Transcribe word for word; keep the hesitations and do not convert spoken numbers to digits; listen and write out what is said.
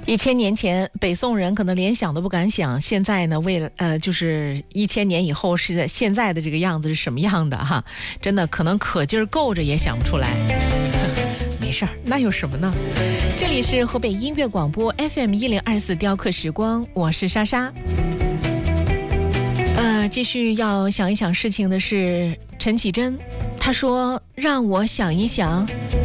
一千年前，北宋人可能连想都不敢想，现在呢，为了呃，就是一千年以后是现在的这个样子是什么样的哈？真的可能可劲儿够着也想不出来。没事儿，那有什么呢？这里是河北音乐广播 F M 一零二四雕刻时光，我是莎莎。呃，继续要想一想事情的是陈绮贞，她说让我想一想。